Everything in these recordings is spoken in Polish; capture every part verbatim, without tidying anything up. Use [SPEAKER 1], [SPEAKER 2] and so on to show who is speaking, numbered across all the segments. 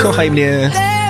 [SPEAKER 1] Kochaj mnie.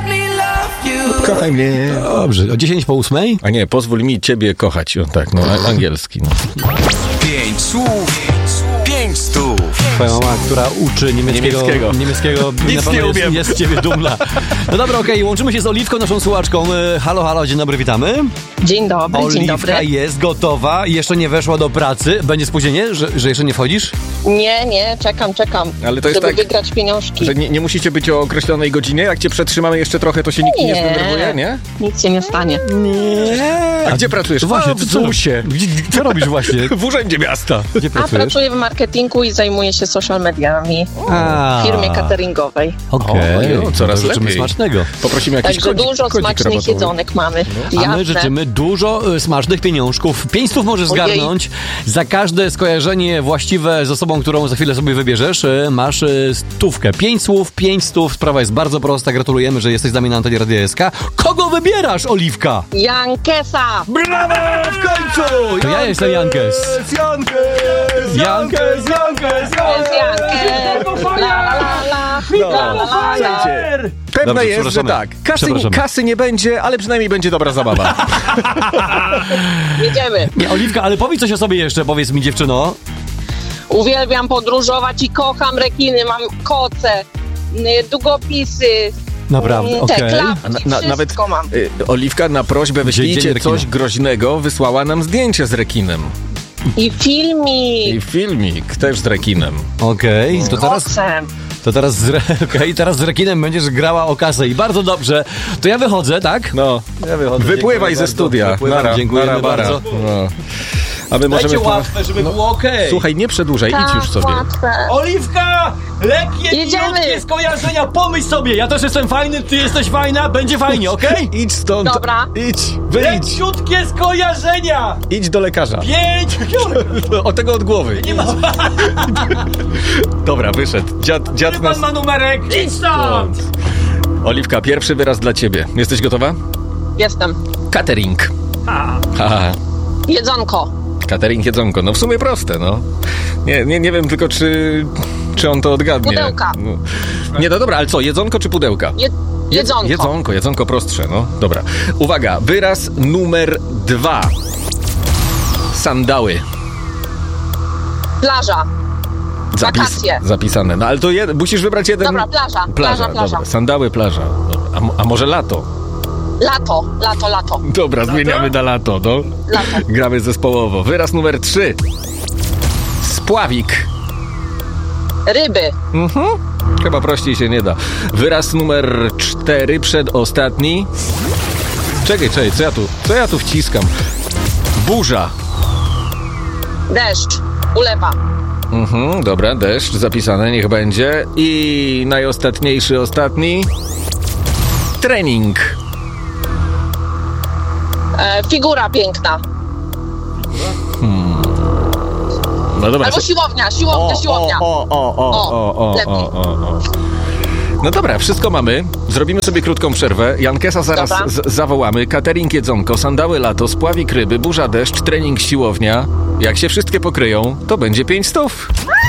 [SPEAKER 1] Kochaj mnie.
[SPEAKER 2] Dobrze, o dziesięć po ósmej?
[SPEAKER 1] A nie, pozwól mi ciebie kochać. O, tak, no, angielski. No.
[SPEAKER 3] Pięć słów, pięć stów.
[SPEAKER 2] Twoja mama, która uczy niemieckiego,
[SPEAKER 1] Niemieckiego.
[SPEAKER 2] niemieckiego
[SPEAKER 1] Nic
[SPEAKER 2] na pewno
[SPEAKER 1] nie
[SPEAKER 2] jest,
[SPEAKER 1] umiem.
[SPEAKER 2] jest z ciebie dumna. No dobra, okej, okay, łączymy się z Oliwką, naszą słuchaczką. Halo, halo, dzień dobry, witamy.
[SPEAKER 4] Dzień dobry,
[SPEAKER 2] Oliwka
[SPEAKER 4] dzień dobry.
[SPEAKER 2] jest gotowa, jeszcze nie weszła do pracy. Będzie spóźnienie, że, że jeszcze nie wchodzisz?
[SPEAKER 4] Nie, nie, czekam, czekam,
[SPEAKER 1] Ale to jest
[SPEAKER 4] żeby
[SPEAKER 1] tak,
[SPEAKER 4] wygrać pieniążki.
[SPEAKER 1] Że nie, nie musicie być o określonej godzinie? Jak cię przetrzymamy jeszcze trochę, to się nikt nie, nie zdenerwuje, nie?
[SPEAKER 4] Nic się nie stanie.
[SPEAKER 2] Nie.
[SPEAKER 1] A gdzie pracujesz?
[SPEAKER 2] To właśnie,
[SPEAKER 1] A, w
[SPEAKER 2] co, co,
[SPEAKER 1] zusie.
[SPEAKER 2] gdzie, co robisz właśnie?
[SPEAKER 1] W urzędzie miasta.
[SPEAKER 2] Gdzie
[SPEAKER 4] A
[SPEAKER 2] pracujesz?
[SPEAKER 4] pracuję w marketingu i zajmuję się social mediami
[SPEAKER 2] A.
[SPEAKER 4] w firmie cateringowej.
[SPEAKER 2] Okej,
[SPEAKER 1] O, coraz
[SPEAKER 2] to życzymy
[SPEAKER 1] lepiej.
[SPEAKER 2] smacznego.
[SPEAKER 1] Poprosimy jakiś
[SPEAKER 4] Także
[SPEAKER 1] kodzik,
[SPEAKER 4] dużo
[SPEAKER 1] kodzik
[SPEAKER 4] smacznych
[SPEAKER 1] rabatowy.
[SPEAKER 4] jedzonek mamy.
[SPEAKER 2] A my
[SPEAKER 4] Jasne.
[SPEAKER 2] życzymy dużo y, smacznych pieniążków. Pięć stów możesz
[SPEAKER 4] Ojej.
[SPEAKER 2] zgarnąć. Za każde skojarzenie właściwe z osobą, którą za chwilę sobie wybierzesz, y, masz y, stówkę. Pięć słów, pięć stów. Sprawa jest bardzo prosta. Gratulujemy, że jesteś z nami na antenie Radia S K. Kogo wybierasz, Oliwka?
[SPEAKER 4] Jankesa!
[SPEAKER 1] Brawo! W końcu!
[SPEAKER 2] To ja jestem Jankes.
[SPEAKER 1] Jankes!
[SPEAKER 2] Jankes, Jankes,
[SPEAKER 4] To jest Jankes! La la la la! La la la la!
[SPEAKER 1] Pewne
[SPEAKER 2] Dobrze,
[SPEAKER 1] jest, że
[SPEAKER 2] przepraszamy.
[SPEAKER 1] tak. Kasy,
[SPEAKER 2] Przepraszamy.
[SPEAKER 1] kasy nie będzie, ale przynajmniej będzie dobra zabawa.
[SPEAKER 4] Jedziemy.
[SPEAKER 2] Nie, Oliwka, ale powiedz coś o sobie jeszcze, powiedz mi, dziewczyno.
[SPEAKER 4] Uwielbiam podróżować i kocham rekiny. Mam koce, y, długopisy,
[SPEAKER 2] Naprawdę,
[SPEAKER 4] y,
[SPEAKER 2] okej.
[SPEAKER 4] te klapki,
[SPEAKER 1] A na, na,
[SPEAKER 4] wszystko
[SPEAKER 1] nawet
[SPEAKER 4] mam.
[SPEAKER 1] y, Oliwka na prośbę wyślijcie
[SPEAKER 2] dzień rekina.
[SPEAKER 1] coś groźnego, wysłała nam zdjęcie z rekinem.
[SPEAKER 4] I filmik.
[SPEAKER 1] I filmik też z rekinem.
[SPEAKER 2] Okej, to teraz...
[SPEAKER 4] Kocem.
[SPEAKER 2] To teraz z, re... okay, teraz z rekinem będziesz grała o kasę i bardzo dobrze. To ja wychodzę, tak?
[SPEAKER 1] No,
[SPEAKER 2] Ja wychodzę.
[SPEAKER 1] wypływaj
[SPEAKER 2] Dziękuję
[SPEAKER 1] ze
[SPEAKER 2] bardzo.
[SPEAKER 1] studia.
[SPEAKER 2] Wypływam,
[SPEAKER 1] Nara,
[SPEAKER 2] dziękujemy
[SPEAKER 1] nara, bara.
[SPEAKER 2] bardzo.
[SPEAKER 1] No. A my
[SPEAKER 2] Dajcie
[SPEAKER 1] możemy... po-
[SPEAKER 2] łatwe, żeby było okej.
[SPEAKER 1] Słuchaj, nie przedłużaj, idź już sobie.
[SPEAKER 4] Tak, łatwe.
[SPEAKER 2] Oliwka! Lekkie,
[SPEAKER 4] Jedziemy.
[SPEAKER 2] minutkie skojarzenia, pomyśl sobie. Ja też jestem fajny, ty jesteś fajna, będzie fajnie, okej?
[SPEAKER 1] Idź stąd.
[SPEAKER 4] Dobra.
[SPEAKER 1] Idź, wyjdź.
[SPEAKER 2] Leciutkie skojarzenia!
[SPEAKER 1] Idź do lekarza.
[SPEAKER 2] Pięć!
[SPEAKER 1] O tego od głowy.
[SPEAKER 2] Nie ma...
[SPEAKER 1] Dobra, wyszedł. Dziad, dziad
[SPEAKER 2] Pan
[SPEAKER 1] nas...
[SPEAKER 2] ma numerek, idź stąd!
[SPEAKER 1] Oliwka, pierwszy wyraz dla ciebie. Jesteś gotowa?
[SPEAKER 4] Jestem.
[SPEAKER 1] Catering.
[SPEAKER 2] Ha.
[SPEAKER 1] Haha.
[SPEAKER 4] Jedzonko.
[SPEAKER 1] Catering, jedzonko. No w sumie proste, no. Nie, nie, nie wiem tylko, czy, czy on to odgadnie.
[SPEAKER 4] Pudełka.
[SPEAKER 1] No. Nie, no dobra, ale co, jedzonko czy pudełka?
[SPEAKER 4] Je- jedzonko.
[SPEAKER 1] Jedzonko, jedzonko prostsze, no. Dobra. Uwaga, wyraz numer dwa. Sandały.
[SPEAKER 4] Plaża. Wakacje.
[SPEAKER 1] Zapisane. No ale to jed, musisz wybrać jeden...
[SPEAKER 4] Dobra, plaża. Plaża, plaża.
[SPEAKER 1] Dobra. Sandały, plaża. Dobra. A, mo- a może lato?
[SPEAKER 4] Lato, lato, lato.
[SPEAKER 1] Dobra, zmieniamy na lato, no.
[SPEAKER 4] Lato.
[SPEAKER 1] Gramy zespołowo. Wyraz numer trzy. Spławik.
[SPEAKER 4] Ryby.
[SPEAKER 1] Mhm. Chyba prościej się nie da. Wyraz numer cztery, przedostatni. Czekaj, czekaj, co ja tu, co ja tu wciskam? Burza.
[SPEAKER 4] Deszcz. Ulewa.
[SPEAKER 1] Mhm, dobra, deszcz, zapisane, niech będzie. I najostatniejszy, ostatni. Trening.
[SPEAKER 4] E, figura piękna.
[SPEAKER 1] No dobra.
[SPEAKER 4] Albo siłownia, siłownia, siłownia.
[SPEAKER 1] O, o, o, o, o, o,
[SPEAKER 4] lepiej.
[SPEAKER 1] o, o, o. No dobra, wszystko mamy. Zrobimy sobie krótką przerwę. Jankesa zaraz
[SPEAKER 4] Dobra.
[SPEAKER 1] z- zawołamy. Catering, jedzonko, sandały, lato, spławik ryby, burza, deszcz, trening, siłownia. Jak się wszystkie pokryją, to będzie pięć stów.